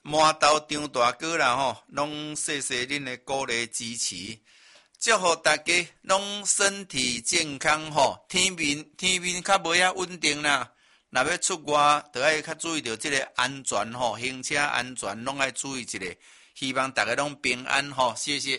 满豆张大哥啦吼，拢谢谢恁的鼓励支持，祝福大家拢身体健康吼，天面较无遐稳定啦。若要出外，就要较注意到这个安全吼，行车安全拢要注意一下。希望大家拢平安吼，谢谢。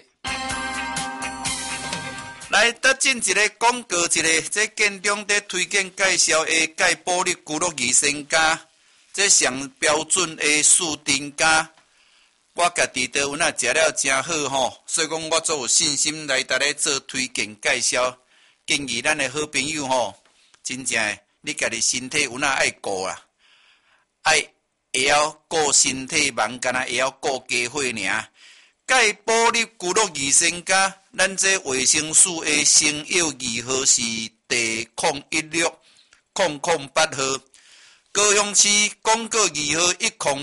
来，得进一个广告一个，这建中在推荐介绍的钙玻璃骨碌益生加。这上标准的树丁加，我家己都有那食了真好吼，所以讲我足有信心来大家做推荐介绍，建议咱的好朋友吼，真正的你家己身体有那爱顾啦，会晓顾身体，忙干那会晓顾家伙尔。钙玻璃骨碌益生加，咱这维生素的生药二号是第0160008号。高雄市广告2号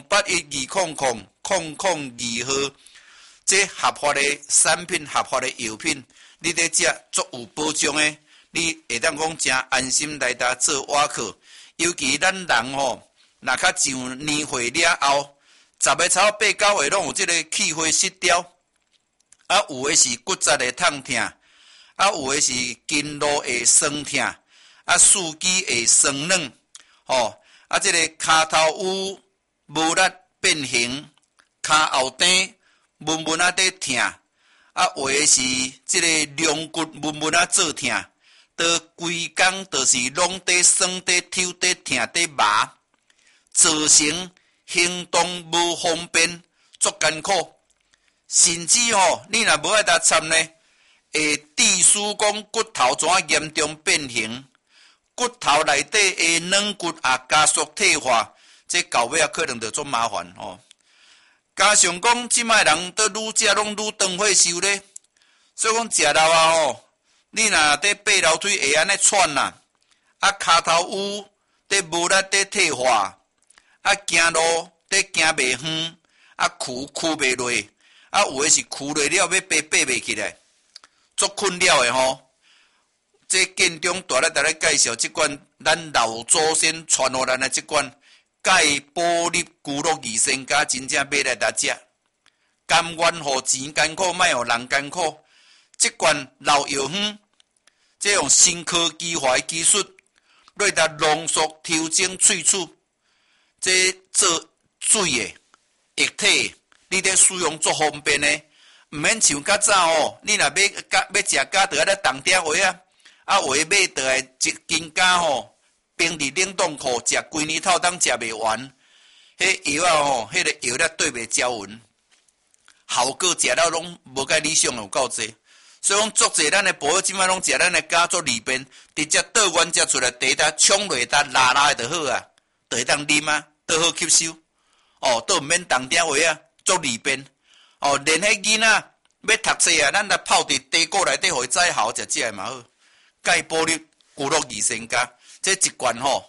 10812000002号，这合法的产品、合法的药品，你在食足有保障的，你会当讲真安心来搭做瓦课。尤其咱人吼，若较上年岁了后，10月草8、9月拢有这个气血失调，啊有的是骨质的痛痛，啊有的是筋络会酸痛，啊四肢会酸软，吼。啊，这个骹头有无力变形，骹后底闷闷啊在痛，啊，或者是这个龙骨闷闷啊做痛，都规工就是拢在酸在抽在痛在麻，造成行动无方便，足艰苦。甚至吼，你若无爱搭参呢，会致使讲骨头怎啊严重变形。骨头内底的软骨也加速退化，这到尾啊可能就足麻烦哦。加上讲，即摆人都愈食拢愈长岁寿咧，所以讲食老啊吼，你若伫爬楼梯会安尼喘啦，啊骹头有伫无力伫退化，啊行路伫行袂远，啊躯袂落，啊有诶是躯落了要爬袂起来，足困扰诶吼。这建中大咧，大家介绍即款咱老祖先传互咱的即款钙玻璃骨碌益生加，真正买来搭食，甘愿互钱艰苦，莫互人艰苦。即款老药方，即用新科技化的技术，来搭浓缩调整萃取，这做水的液体，你得使用足方便的，毋免像较早哦，你若要食鸭，就爱咧冻点话啊。啊，话买倒来一斤鸭吼，冰伫冷冻库，食规年头当食袂完。迄药啊吼，迄个药咧对袂焦匀，效果食了拢无甲理想有够济。所以讲，足济咱的保即摆拢食咱的鸭做利便，直接倒原食出来，第一搭冲落搭拉拉的就好啊，就会当啉啊，倒好吸收。哦，倒毋免冻点话啊，足利便。哦，连迄囡仔要读册啊，咱来泡伫茶果内底，互伊再好食食嘛好。钙玻璃骨碌益生加，这一罐吼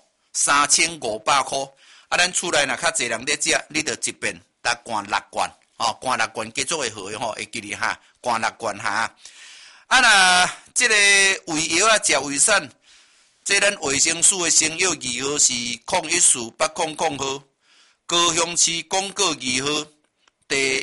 3500块，啊，咱厝内若较济人在食，你着一遍搭灌6罐，哦，灌6罐，继续会好诶吼，会记哩哈，灌6罐哈。啊，若这个胃药啊，食胃散，这咱维生素诶生药2号是014800号，高雄市广告2号，第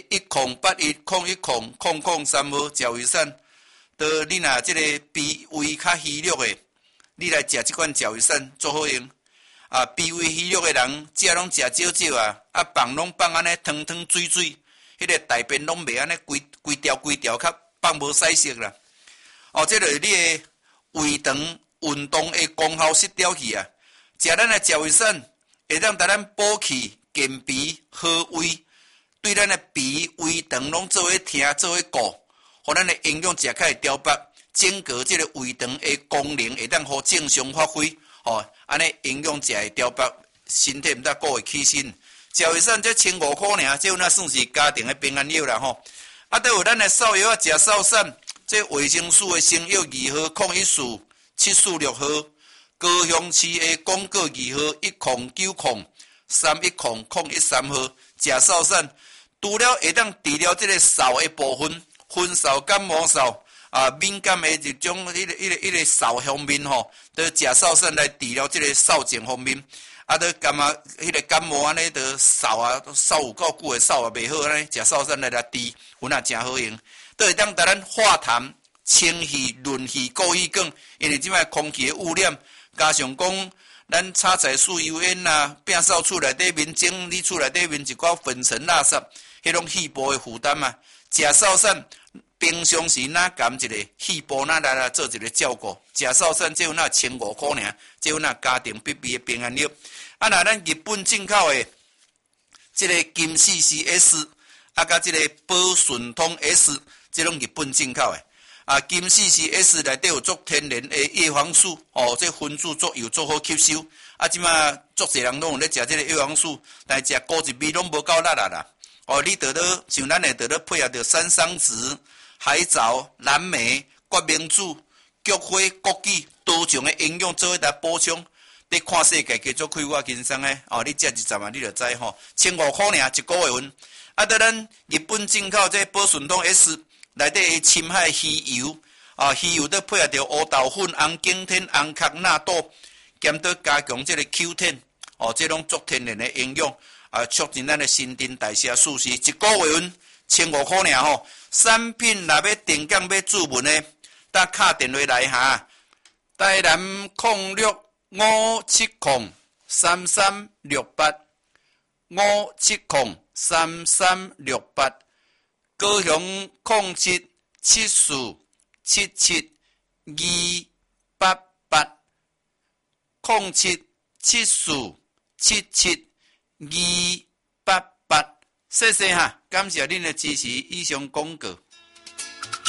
1081010003号，食胃散。你若即个脾胃较虚弱的，你来食即款食胃散足好用。啊，脾胃虚弱的人，食拢食少少啊，啊放拢放安尼汤汤水水，迄个大便拢袂安尼规条，较放无屎色啦。哦，这就是你的胃肠运动的功效失调去啊。食咱的食胃散，会当带咱补气、健脾、好胃，对咱的脾胃肠拢做伙听，做伙顾。互咱的营养食较会调拔，整个即个胃肠的功能会当互正常发挥，吼，安尼营养食会调拔，身体毋得顾会起身。食胃散这1500块尔，这有那算是家庭的平安药啦吼。啊，都有咱的扫药啊，食扫散，这维生素的生药2号014746号，高雄市的广告2号1090310013号，食扫散，除了会当治疗这个扫的部分。昏扫、感冒扫啊，敏感的一种迄个扫方面吼，都食扫散来治疗这个扫症方面。 都感觉迄个感冒安尼都扫有够久的扫袂好安尼，食扫散来治，有那真好用。都会当甲咱化痰、清气、润气、固气管，因为即摆空气的污染，加上讲咱炒菜输油烟啊，摒扫厝内底面整理厝内底面一寡粉尘垃圾，迄种肺部的负担啊，食扫散。平常时哪减一个气部哪来做一个照顾，食扫散只有那1500块尔，只有那家庭必备的平安药。啊，那咱日本进口的这个金 CCS， 啊，甲这个保顺通 S， 这种日本进口的。啊，金 CCS 内底有足天然的叶黄素，哦，这分子足有足好吸收。啊，即马足侪人拢有咧食这个叶黄素，但食高一味拢无够力啦。哦，你得了像咱会得了配合着山桑子。海藻、蓝莓、决明子、菊花、枸杞多种的营养做一来补充。你看世界叫做开我轻松诶，哦，你食一站啊，你就知吼，1500块尔一个月份。啊，在咱日本进口这保顺通 S 内底的深海鱼油，啊，鱼油都配合着乌豆粉、红景天、红壳纳豆，兼到加强这个 Q10，哦，这种足天然的营养，啊，促进咱的新陈代谢速时，一个月份1500块尔吼。产品若要定岗要注文的，打敲电话来哈，台南0657033368，57033368，高雄0774772888，0774772888，谢谢哈，感谢恁的支持，以上广告。